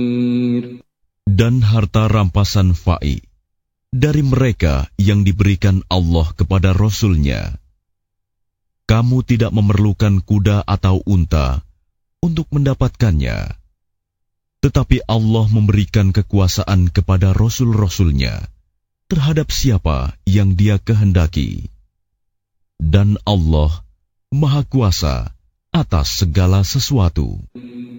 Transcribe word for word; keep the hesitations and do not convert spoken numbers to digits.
Dan harta rampasan fa'i dari mereka yang diberikan Allah kepada Rasul-Nya. Kamu tidak memerlukan kuda atau unta untuk mendapatkannya, tetapi Allah memberikan kekuasaan kepada Rasul-Rasul-Nya terhadap siapa yang Dia kehendaki. Dan Allah Maha Kuasa atas segala sesuatu.